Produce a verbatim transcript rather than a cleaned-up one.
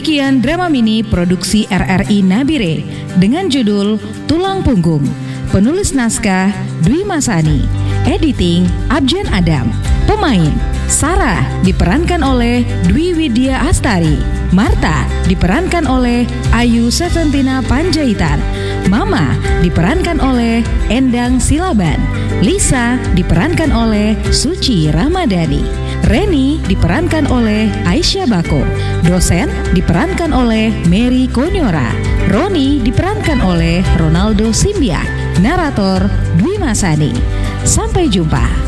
Demikian drama mini produksi R R I Nabire dengan judul Tulang Punggung. Penulis naskah Dwi Masani, editing Abjan Adam. Pemain Sarah diperankan oleh Dwi Widya Astari, Marta diperankan oleh Ayu Seventina Panjaitan, Mama diperankan oleh Endang Silaban, Lisa diperankan oleh Suci Ramadhani, Reni diperankan oleh Aisyah Bako, dosen diperankan oleh Mary Konyora, Roni diperankan oleh Ronaldo Simbia, narator Dwi Masani. Sampai jumpa.